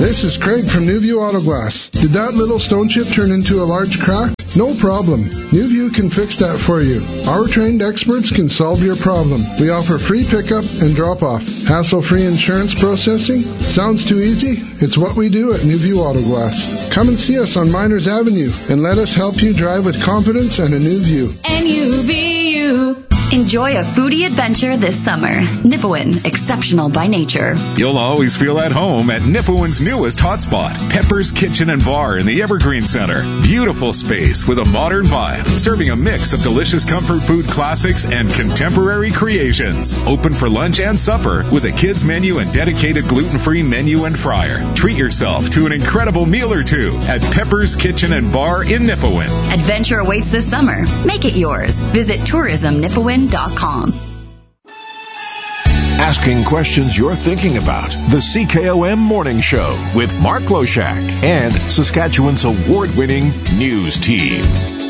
This is Craig from Newview Auto Glass. Did that little stone chip turn into a large crack? No problem. Newview can fix that for you. Our trained experts can solve your problem. We offer free pickup and drop-off. Hassle-free insurance processing? Sounds too easy? It's what we do at Newview Auto Glass. Come and see us on Miners Avenue and let us help you drive with confidence and a new view. N-U-V-U. Enjoy a foodie adventure this summer. Nipawin, exceptional by nature. You'll always feel at home at Nipawin's newest hotspot, Pepper's Kitchen and Bar in the Evergreen Center. Beautiful space with a modern vibe, serving a mix of delicious comfort food classics and contemporary creations. Open for lunch and supper with a kids menu and dedicated gluten-free menu and fryer. Treat yourself to an incredible meal or two at Pepper's Kitchen and Bar in Nipawin. Adventure awaits this summer. Make it yours. Visit tourismnipawin.com. Asking questions you're thinking about. The CKOM Morning Show with Mark Loshak and Saskatchewan's award-winning news team.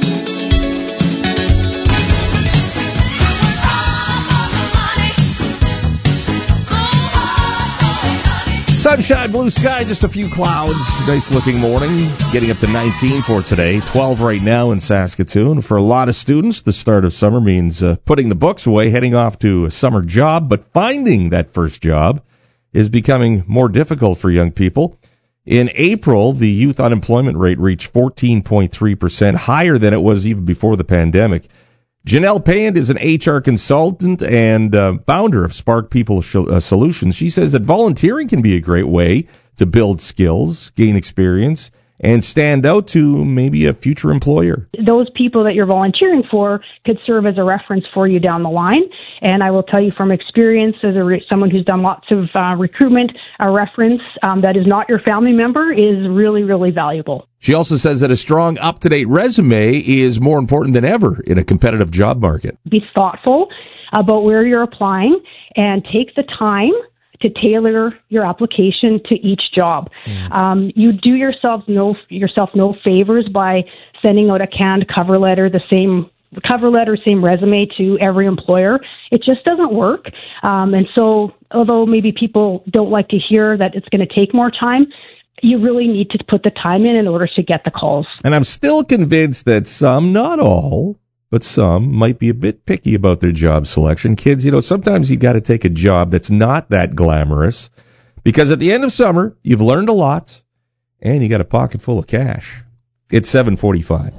Sunshine, blue sky, just a few clouds. Nice looking morning. Getting up to 19 for today. 12 right now in Saskatoon. For a lot of students, the start of summer means putting the books away, heading off to a summer job. But finding that first job is becoming more difficult for young people. In April, the youth unemployment rate reached 14.3%, higher than it was even before the pandemic. Janelle Payand is an HR consultant and founder of Spark People Solutions. She says that volunteering can be a great way to build skills, gain experience, and stand out to maybe a future employer. Those people that you're volunteering for could serve as a reference for you down the line. And I will tell you from experience, as someone who's done lots of recruitment, a reference that is not your family member is really, really valuable. She also says that a strong, up-to-date resume is more important than ever in a competitive job market. Be thoughtful about where you're applying and take the time to tailor your application to each job. You do yourself no favors by sending out a canned cover letter, same resume to every employer. It just doesn't work. And so, although maybe people don't like to hear that it's going to take more time, you really need to put the time in order to get the calls. And I'm still convinced that some, not all, but some might be a bit picky about their job selection. Kids, sometimes you got to take a job that's not that glamorous because at the end of summer, you've learned a lot and you got a pocket full of cash. It's 7:45.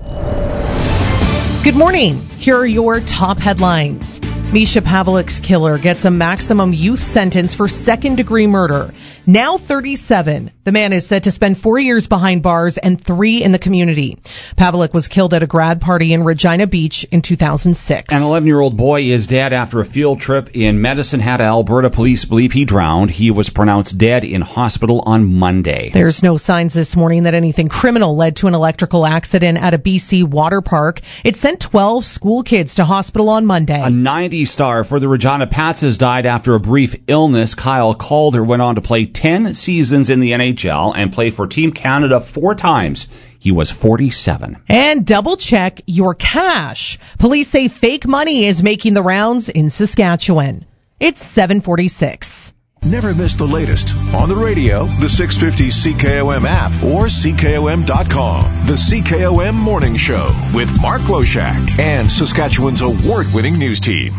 Good morning. Here are your top headlines. Misha Pavlik's killer gets a maximum youth sentence for second-degree murder. Now 37, the man is said to spend 4 years behind bars and 3 in the community. Pavlik was killed at a grad party in Regina Beach in 2006. An 11-year-old boy is dead after a field trip in Medicine Hat, Alberta. Police believe he drowned. He was pronounced dead in hospital on Monday. There's no signs this morning that anything criminal led to an electrical accident at a BC water park. It sent 12 school kids to hospital on Monday. A 90 star for the Regina Pats has died after a brief illness. Kyle Calder went on to play 10 seasons in the NHL and play for Team Canada 4 times. He was 47. And double check your cash. Police say fake money is making the rounds in Saskatchewan. It's 7:46. Never miss the latest on the radio, the 650 CKOM app, or CKOM.com. The CKOM Morning Show with Mark Loshak and Saskatchewan's award-winning news team.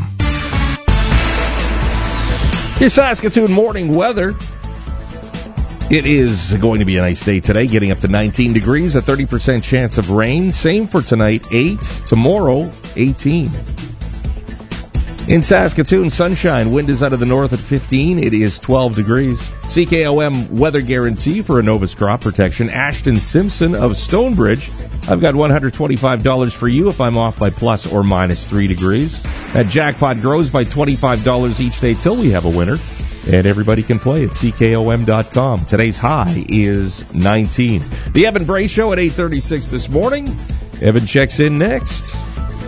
Your Saskatoon morning weather. It is going to be a nice day today, getting up to 19 degrees, a 30% chance of rain. Same for tonight, 8. Tomorrow, 18. In Saskatoon, sunshine. Wind is out of the north at 15. It is 12 degrees. CKOM weather guarantee for Innovus crop protection. Ashton Simpson of Stonebridge. I've got $125 for you if I'm off by plus or minus 3 degrees. That jackpot grows by $25 each day till we have a winner. And everybody can play at CKOM.com. Today's high is 19. The Evan Bray Show at 8:36 this morning. Evan checks in next.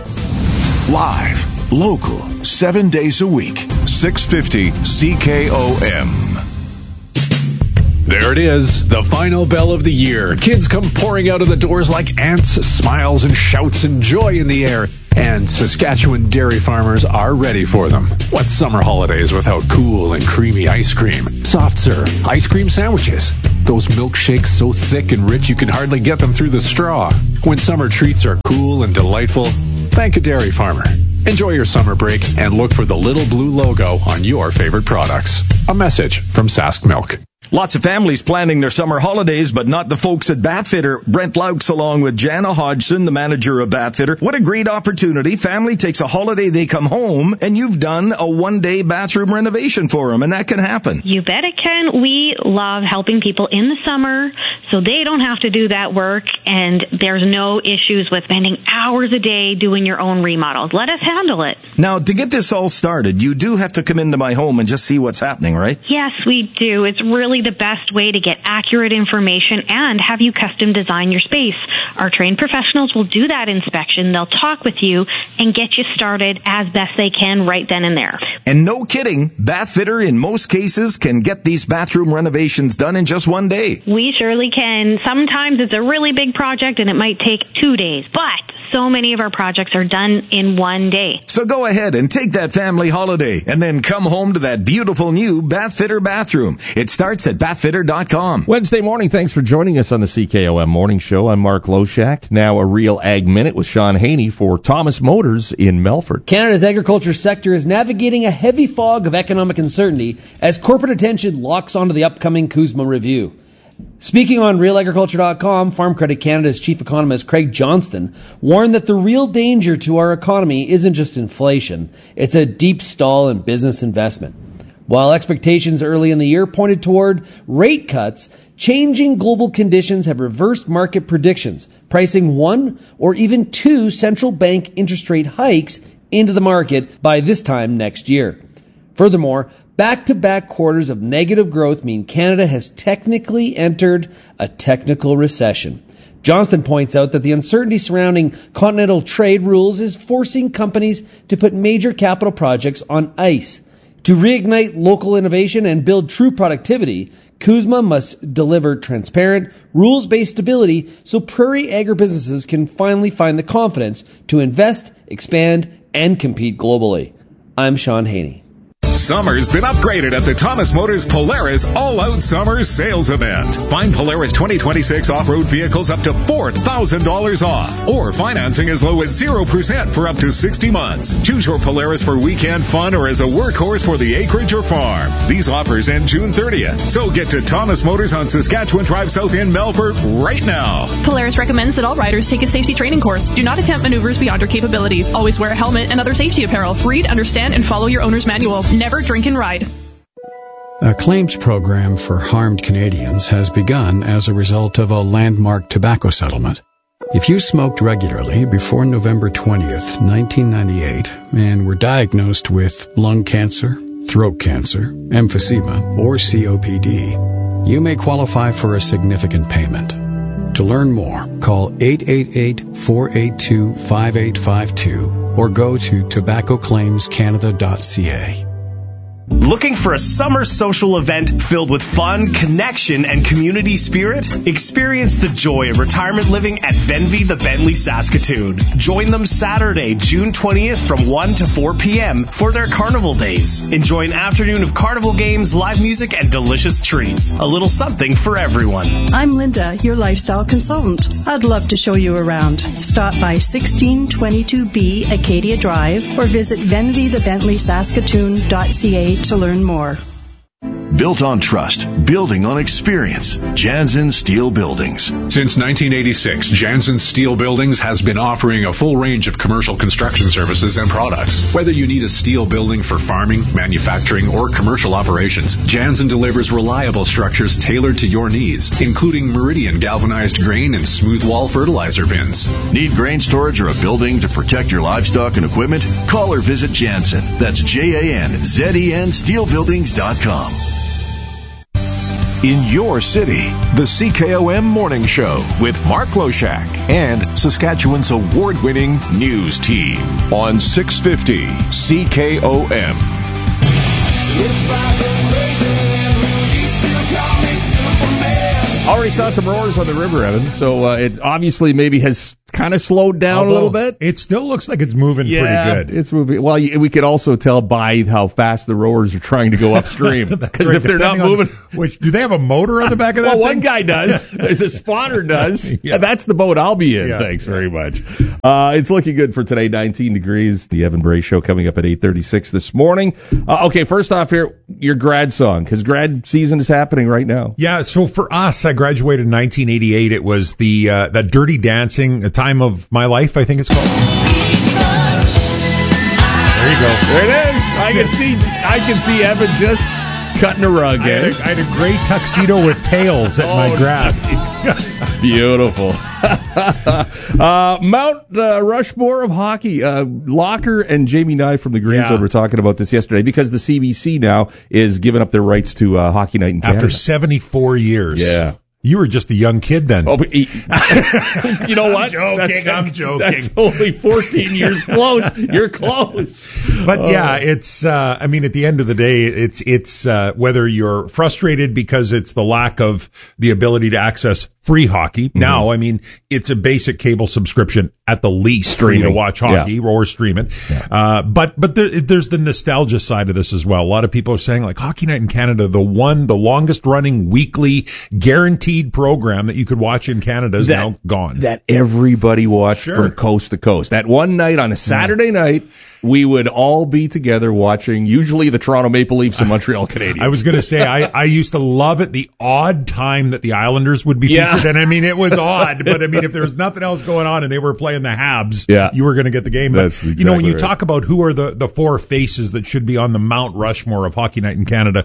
Live, local, 7 days a week, 650 CKOM. There it is, the final bell of the year. Kids come pouring out of the doors like ants, smiles and shouts and joy in the air. And Saskatchewan dairy farmers are ready for them. What's summer holidays without cool and creamy ice cream, soft serve, ice cream sandwiches, Those milkshakes so thick and rich you can hardly get them through the straw. When summer treats are cool and delightful, thank a dairy farmer. Enjoy your summer break and look for the little blue logo on your favorite products. A message from Sask Milk. Lots of families planning their summer holidays, but not the folks at Bathfitter. Brent Laux along with Jana Hodgson, the manager of Bathfitter. What a great opportunity. Family takes a holiday, they come home, and you've done a one-day bathroom renovation for them, and that can happen. You bet it can. We love helping people in the summer so they don't have to do that work, and there's no issues with spending hours a day doing your own remodels. Let us handle it. Now, to get this all started, you do have to come into my home and just see what's happening, right? Yes, we do. It's really the best way to get accurate information and have you custom design your space. Our trained professionals will do that inspection. They'll talk with you and get you started as best they can right then and there. And no kidding, Bathfitter in most cases can get these bathroom renovations done in just one day. We surely can. Sometimes it's a really big project and it might take 2 days, but so many of our projects are done in one day. So go ahead and take that family holiday and then come home to that beautiful new Bathfitter bathroom. It starts at bathfitter.com. Wednesday morning, thanks for joining us on the CKOM Morning Show. I'm Mark Loshak. Now a Real Ag Minute with Sean Haney for Thomas Motors in Melfort. Canada's agriculture sector is navigating a heavy fog of economic uncertainty as corporate attention locks onto the upcoming CUSMA review. Speaking on RealAgriculture.com, Farm Credit Canada's chief economist Craig Johnston warned that the real danger to our economy isn't just inflation, it's a deep stall in business investment. While expectations early in the year pointed toward rate cuts, changing global conditions have reversed market predictions, pricing 1 or even 2 central bank interest rate hikes into the market by this time next year. Furthermore, back-to-back quarters of negative growth mean Canada has technically entered a technical recession. Johnston points out that the uncertainty surrounding continental trade rules is forcing companies to put major capital projects on ice. To reignite local innovation and build true productivity, CUSMA must deliver transparent, rules-based stability so prairie agribusinesses can finally find the confidence to invest, expand, and compete globally. I'm Sean Haney. Summer's been upgraded at the Thomas Motors Polaris All-Out Summer Sales Event. Find Polaris 2026 off-road vehicles up to $4,000 off, or financing as low as 0% for up to 60 months. Choose your Polaris for weekend fun or as a workhorse for the acreage or farm. These offers end June 30th, so get to Thomas Motors on Saskatchewan Drive South in Melfort right now. Polaris recommends that all riders take a safety training course. Do not attempt maneuvers beyond your capability. Always wear a helmet and other safety apparel. Read, understand, and follow your owner's manual. Never drink and ride. A claims program for harmed Canadians has begun as a result of a landmark tobacco settlement. If you smoked regularly before November 20th, 1998, and were diagnosed with lung cancer, throat cancer, emphysema, or COPD, you may qualify for a significant payment. To learn more, call 888-482-5852 or go to tobaccoclaimscanada.ca. Looking for a summer social event filled with fun, connection, and community spirit? Experience the joy of retirement living at Venvy the Bentley Saskatoon. Join them Saturday, June 20th from 1 to 4 p.m. for their carnival days. Enjoy an afternoon of carnival games, live music, and delicious treats. A little something for everyone. I'm Linda, your lifestyle consultant. I'd love to show you around. Stop by 1622B Acadia Drive or visit VenvyTheBentleySaskatoon.ca to learn more. Built on trust, building on experience. Jansen Steel Buildings. Since 1986, Jansen Steel Buildings has been offering a full range of commercial construction services and products. Whether you need a steel building for farming, manufacturing, or commercial operations, Jansen delivers reliable structures tailored to your needs, including Meridian galvanized grain and smooth wall fertilizer bins. Need grain storage or a building to protect your livestock and equipment? Call or visit Jansen. That's JANZEN steelbuildings.com. In your city, the CKOM Morning Show with Mark Loshak and Saskatchewan's award-winning news team on 650 CKOM. Already saw some roars on the river, Evan, so it obviously maybe has kind of slowed down a little bit. It still looks like it's moving pretty good. It's moving. Well, we could also tell by how fast the rowers are trying to go upstream. Because if they're not moving... Do they have a motor on the back of that thing? One guy does. The spotter does. Yeah. That's the boat I'll be in. Yeah. Thanks very much. It's looking good for today, 19 degrees. The Evan Bray Show coming up at 8:36 this morning. Okay, first off here, your grad song, because grad season is happening right now. Yeah, so for us, I graduated in 1988. It was that Dirty Dancing, A Time of My Life, I think it's called. There you go. There it is. I can see Evan just cutting a rug. I had a gray tuxedo with tails at my grad. Nice. Beautiful. Mount Rushmore of hockey. Locker and Jamie Nye from the Green Zone were talking about this yesterday because the CBC now is giving up their rights to Hockey Night in Canada. After 74 years. Yeah. You were just a young kid then. Oh, but you know what? I'm joking. That's only 14 years close. You're close. But yeah, it's, I mean, at the end of the day, it's whether you're frustrated because it's the lack of the ability to access free hockey. Mm-hmm. Now, I mean, it's a basic cable subscription at the least for you to watch hockey or stream it. Yeah. But there's the nostalgia side of this as well. A lot of people are saying like Hockey Night in Canada, the longest running weekly guaranteed program that you could watch in Canada is now gone. That everybody watched from coast to coast. That one night on a Saturday night, we would all be together watching usually the Toronto Maple Leafs and Montreal Canadiens. I was going to say, I used to love it, the odd time that the Islanders would be featured. And I mean, it was odd, but I mean, if there was nothing else going on and they were playing the Habs, you were going to get the game. That's exactly when you talk about who are the four faces that should be on the Mount Rushmore of Hockey Night in Canada,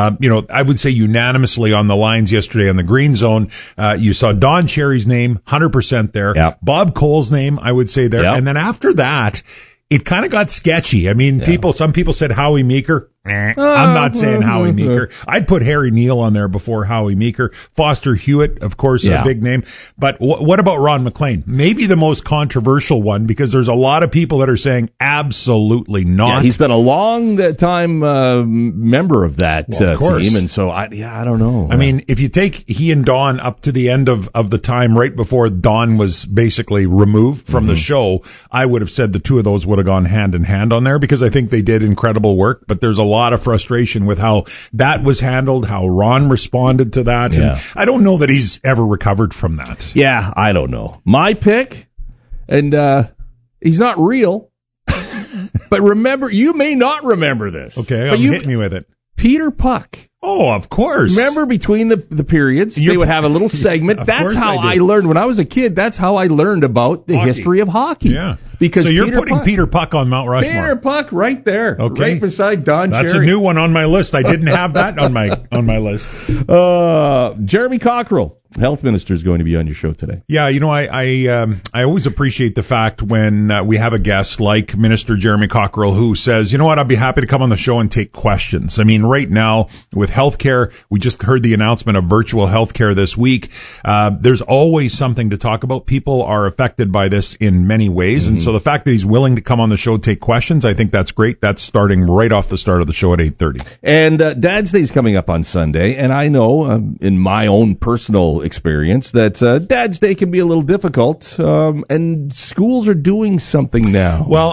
I would say unanimously on the lines yesterday on the Green Zone, you saw Don Cherry's name, 100% there. Yep. Bob Cole's name, I would say there. Yep. And then after that, it kind of got sketchy. I mean, some people said Howie Meeker. I'm not saying Howie Meeker. I'd put Harry Neal on there before Howie Meeker. Foster Hewitt, of course, a big name. But what about Ron McLean? Maybe the most controversial one because there's a lot of people that are saying absolutely not. Yeah, he's been a long time member of that team, and so I don't know. I mean, if you take he and Don up to the end of the time right before Don was basically removed from the show, I would have said the two of those would have gone hand in hand on there because I think they did incredible work. But there's a lot of frustration with how that was handled, how Ron responded to that. Yeah. And I don't know that he's ever recovered from that. Yeah, I don't know. My pick, and he's not real, but remember, you may not remember this. Okay, hit me with it. Peter Puck. Oh, of course. Remember between the periods, they would have a little segment. That's how I learned. When I was a kid, that's how I learned about the history of hockey. Yeah. Because so you're putting Peter Puck on Mount Rushmore. Peter Puck right there. Okay. Right beside Don Cherry. That's a new one on my list. I didn't have that on my list. Jeremy Cockrell, health minister, is going to be on your show today. Yeah, I always appreciate the fact when we have a guest like Minister Jeremy Cockrell who says, you know what, I'd be happy to come on the show and take questions. I mean, right now with healthcare, we just heard the announcement of virtual healthcare this week. There's always something to talk about. People are affected by this in many ways. And so the fact that he's willing to come on the show, take questions, I think that's great. That's starting right off the start of the show at 8:30. And Dad's Day is coming up on Sunday. And I know in my own personal experience that Dad's Day can be a little difficult. And schools are doing something now. Well,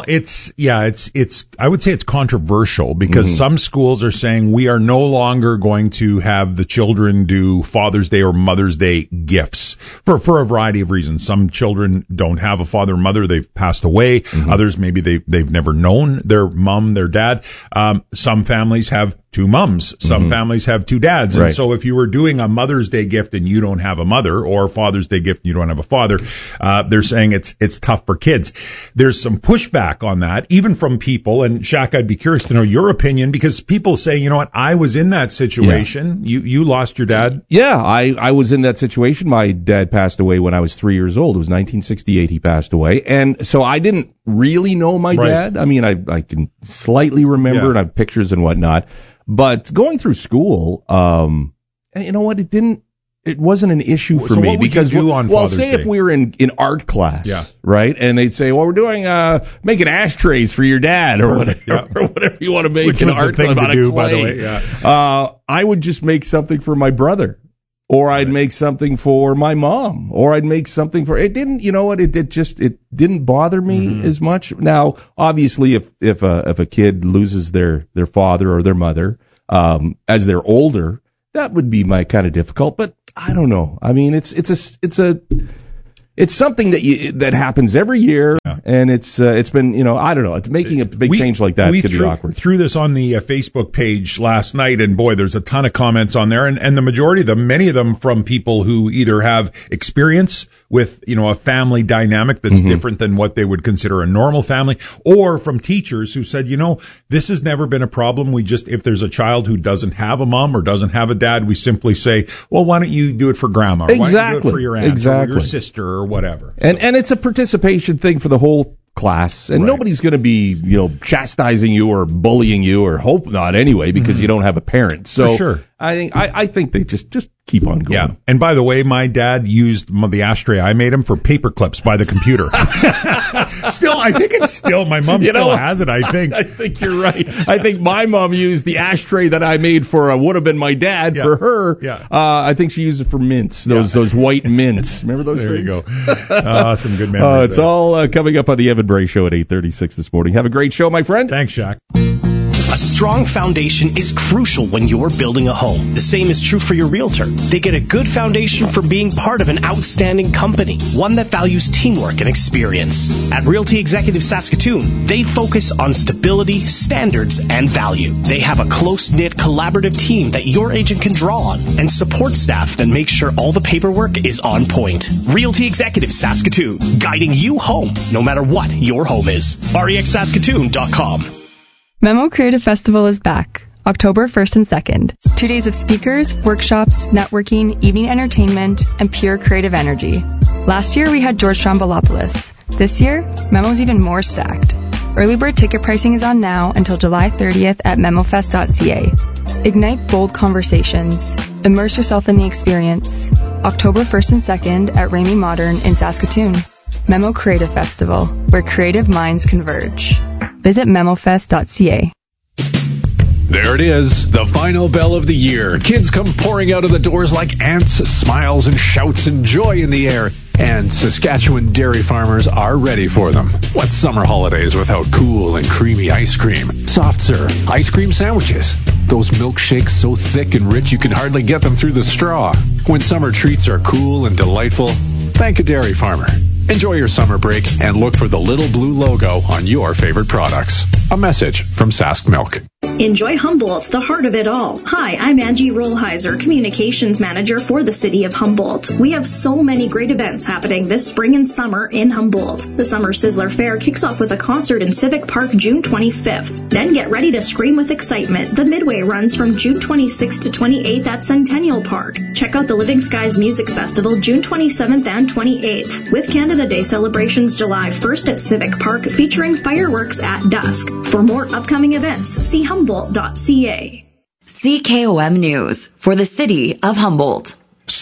I would say it's controversial because some schools are saying we are no longer going to have the children do Father's Day or Mother's Day gifts for a variety of reasons. Some children don't have a father or mother. They've passed away. Others, maybe they've never known their mom, their dad. Some families have two moms. Some families have two dads. And so if you were doing a Mother's Day gift and you don't have a mother, or a Father's Day gift and you don't have a father, they're saying it's tough for kids. There's some pushback on that, even from people. And Shaq, I'd be curious to know your opinion because people say, you know what, I was in that situation. Yeah. You lost your dad. Yeah, I was in that situation. My dad passed away when I was 3 years old. It was 1968 he passed away. And so I didn't really know my dad. I mean, I can slightly remember and I have pictures and whatnot. But going through school, you know what, it wasn't an issue for me because say if we were in art class, right? And they'd say, well, we're doing making ashtrays for your dad or whatever you want to make. Which was art the thing to do, by the way. I would just make something for my brother. or I'd make something for my mom, or I'd make something for. It didn't, you know what? It didn't bother me as much. Now, obviously, if a kid loses their father or their mother as they're older, that would be my kind of difficult. But I don't know. I mean, it's something that happens every year, and it's been, I don't know, it's making a big change like that could be awkward. Threw this on the Facebook page last night, and boy, there's a ton of comments on there, and the majority of them, many of them from people who either have experience with, a family dynamic that's different than what they would consider a normal family, or from teachers who said, this has never been a problem. We just, if there's a child who doesn't have a mom or doesn't have a dad, we simply say, well, why don't you do it for grandma? Or why don't you do it for your aunt or your sister or whatever. And it's a participation thing for the whole class, and nobody's going to be, chastising you or bullying you, or hope not anyway, because you don't have a parent. So for sure. I think they just keep on going. Yeah. And by the way, my dad used the ashtray I made him for paper clips by the computer. I think it's still, my mom still has it, I think. I think you're right. I think my mom used the ashtray that I made for would have been my dad for her. Yeah. I think she used it for mints, those white mints. Remember those there things? There you go. Some good memories. It's all coming up on the Evan Bray Show at 8:36 this morning. Have a great show, my friend. Thanks, Shaq. A strong foundation is crucial when you're building a home. The same is true for your realtor. They get a good foundation from being part of an outstanding company, one that values teamwork and experience. At Realty Executive Saskatoon, they focus on stability, standards, and value. They have a close-knit, collaborative team that your agent can draw on, and support staff that make sure all the paperwork is on point. Realty Executive Saskatoon, guiding you home, no matter what your home is. REXSaskatoon.com. Memo Creative Festival is back, October 1st and 2nd. 2 days of speakers, workshops, networking, evening entertainment, and pure creative energy. Last year we had George Stroumboulopoulos. This year, Memo's even more stacked. Early bird ticket pricing is on now until July 30th at memofest.ca. Ignite bold conversations. Immerse yourself in the experience. October 1st and 2nd at Ramey Modern in Saskatoon. Memo Creative Festival, where creative minds converge. Visit memofest.ca. There it is, the final bell of the year. Kids come pouring out of the doors like ants, smiles and shouts and joy in the air. And Saskatchewan dairy farmers are ready for them. What's summer holidays without cool and creamy ice cream? Soft serve, ice cream sandwiches. Those milkshakes so thick and rich you can hardly get them through the straw. When summer treats are cool and delightful, thank a dairy farmer. Enjoy your summer break and look for the little blue logo on your favorite products. A message from Sask Milk. Enjoy Humboldt, the heart of it all. Hi, I'm Angie Rollheiser, Communications Manager for the City of Humboldt. We have so many great events happening this spring and summer in Humboldt. The Summer Sizzler Fair kicks off with a concert in Civic Park June 25th. Then get ready to scream with excitement. The Midway runs from June 26th to 28th at Centennial Park. Check out the Living Skies Music Festival June 27th and 28th. With Canada Day celebrations July 1st at Civic Park featuring fireworks at dusk. For more upcoming events, see Humboldt.ca. CKOM News for the City of Humboldt.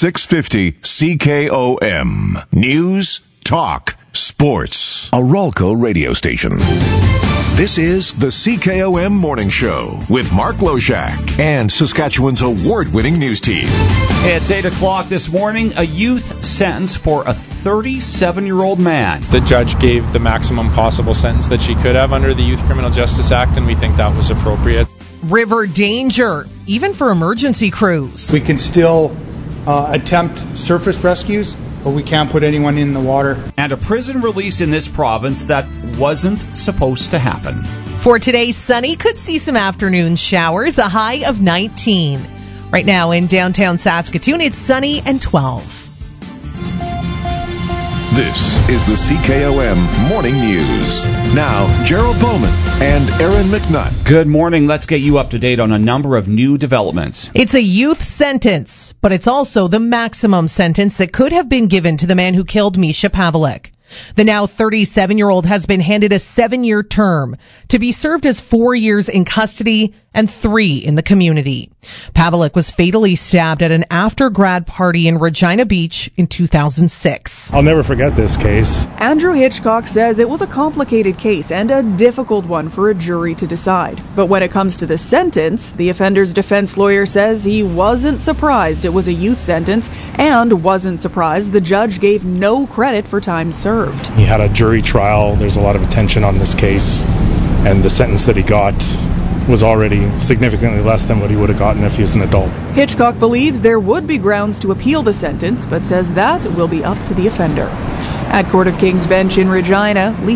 650 CKOM. News, talk, sports. A Ralco radio station. This is the CKOM Morning Show with Mark Loshak and Saskatchewan's award-winning news team. It's 8 o'clock this morning. A youth sentence for a 37-year-old man. The judge gave the maximum possible sentence that she could have under the Youth Criminal Justice Act, and we think that was appropriate. River danger, even for emergency crews. We can still attempt surface rescues, but we can't put anyone in the water. And a prison release in this province that wasn't supposed to happen. For today, sunny, could see some afternoon showers, a high of 19. Right now in downtown Saskatoon, it's sunny and 12. This is the CKOM Morning News. Now, Gerald Bowman and Aaron McNutt. Good morning. Let's get you up to date on a number of new developments. It's a youth sentence, but it's also the maximum sentence that could have been given to the man who killed Misha Pavelich. The now 37-year-old has been handed a 7-year term to be served as 4 years in custody and 3 in the community. Pavlik was fatally stabbed at an after-grad party in Regina Beach in 2006. I'll never forget this case. Andrew Hitchcock says it was a complicated case and a difficult one for a jury to decide. But when it comes to the sentence, the offender's defense lawyer says he wasn't surprised it was a youth sentence and wasn't surprised the judge gave no credit for time served. He had a jury trial. There's a lot of attention on this case, and the sentence that he got was already significantly less than what he would have gotten if he was an adult. Hitchcock believes there would be grounds to appeal the sentence, but says that will be up to the offender. At Court of King's Bench in Regina,